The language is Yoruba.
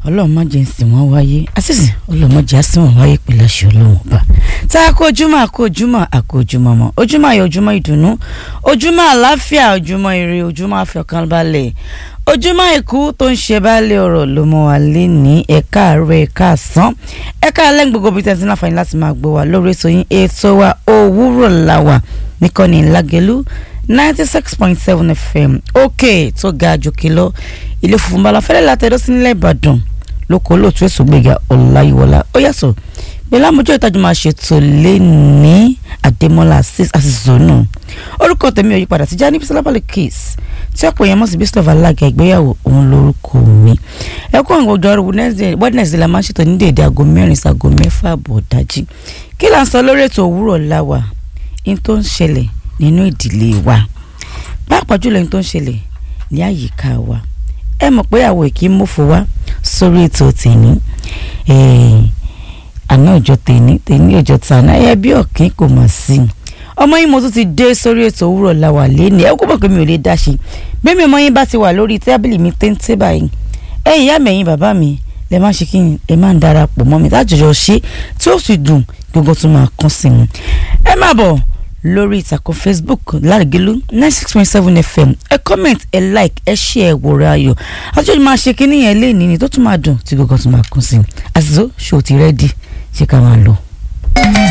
Ọlọ́run má jẹ́ nsìn wọ́n wáyé àṣìṣe Ọlọ́run má jẹ́ àsìn wọ́n wáyé pẹ̀lú àṣẹ Ọlọ́run bá tá a kó ojúmọ́ mọ́ ojúmọ́ ayọ̀ ojúmọ́ ìdùnnú ojúmọ́ àlàáfíà ojúmọ́ ire ojúmọ́ àfọkànbalẹ̀ ojúmọ́ ìkú tó ń ṣe baálé ọ̀rọ̀ ló mọ́ wa lé ní ẹ̀ka àárọ̀ ẹ̀ka àsán ẹ̀ka alẹ́ gbogbo bíi tẹ̀sí náà fàyín láti máa gbọ́ wa lórí ètò yín ètò wa òwúrọ̀ làwà níkànnì Lágelú 96.7 FM òkè tó ga jòkè lọ ilé funfun bala fẹ́lẹ́ látẹ̀dọ́ sí nílẹ̀ Ìbàdàn lóko olóòtú èso gbéga Ọláyíwọlá ó yàtọ̀ bẹ́lá mojú ìtajú máa ṣètò lé ní Adémọ́lá àṣìṣọ́nù orúkọ tèmi ò yípadà Tijani Bisalabale Kiss tí ọ̀pọ̀ èèyàn mọ̀ sí Bísọ́ọ̀fù alága ìgbéyàwó òun lórúkọ mi ẹ̀kọ́ àwọn ọjọ́ Wednesday la máa ń ṣètò ní déédéé aago 4 sí aago 6 àbọ̀ dájí kí là ń sọ lórí ètò òwúrọ̀ láwà in tó ń ṣẹlẹ̀ nínú ìdílé wa pàápàá jùlọ in tó ń ṣẹlẹ̀ ní àyíká wa ẹ mọ̀ pé àwọn èkì mọ́fò wá sórí ètò tèmi àná ọjọ́ tèmi ọjọ́ tàná ẹ bí ọ̀kín kò mọ̀ sí ọmọ yín mo tún ti dé sórí ètò òwúrọ̀ làwà lẹ́ni ẹ kó bọ̀ pé mi ò lè dá ṣe bẹ́ẹ̀ mi ọmọ yín bá ti wà lórí tábìlì mi téńté báyìí ẹ̀yin ìyá mi ẹ̀yin bàbá mi lẹ máa ṣe kí ni ẹ máa ń darapọ̀ mọ́ mi lájọjọ ṣe tí ó sì dùn gbogbo tó máa kún sí mi ẹ má bọ̀ lórí ìtàkùn Facebook Lágelú 96.7 FM ẹ comment ẹ like ẹ share ẹ wòrán ayọ̀ àjọyọ̀ máa ṣe kíní yẹn lé ní tó tún máa dùn tí gbogbo tó máa kún sí àṣìṣó ṣó ti rẹ́dí ṣé ká máa lọ.